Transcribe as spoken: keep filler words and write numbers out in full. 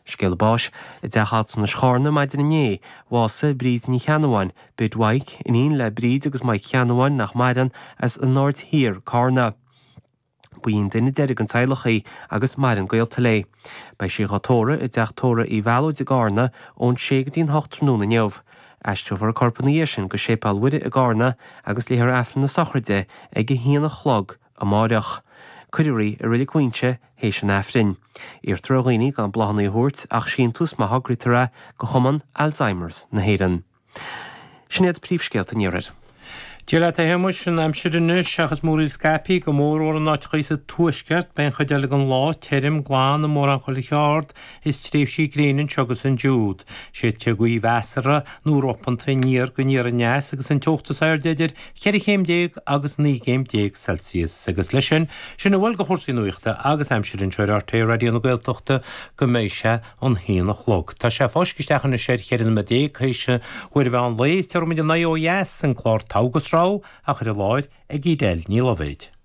Scéalbáis i d deachát san na scárna maidir nané bhása bríd ní cheanháin bid waig in on le bríd agus mai cheanháin nach maidan as an North Here cárna. Buíon duine deireadh an tailechaí agus mar an gaolta lé. Bei sé gátóra i d deachtóra i bhealúid i gárna ón ségadtín hocht trúna neamh. Eisteamhar corpaníé sin go sépal uide i gárna agus léthar efran na sachraide ag go híana chlog a máireach. Cuidirí a rilig cuinte hééis an efrin. Ar troghíní gan blahannaí thuirt ach sin tús má hagritara go chuman Alzheimer's na héan. Sinnéad príomhscéalta níorir. Díla a hemus an amsúrinne seachas mórí scapi go mór or an náitchaí sa tuisgart ben chadeala an lá terim gláán na mór an chola cheard is tréf sí gréann segus an dúd. sé te go í vesara núr opanta níor go níor an neas agus an teachtas air deidir cheir chéim déag agus ní chéim déag Celsius agus lei sin sin bhfuil go chósaí nuachta agus amsúrin seir arté radio na gailteachta go méise an híana chlog. Tá sé fáiscisteachchan na séir chéirin na déag chéise bhuiir bheith an lééis teir míid an naíoes an chlár tágus a chuir láid ag í déil ní lovéid.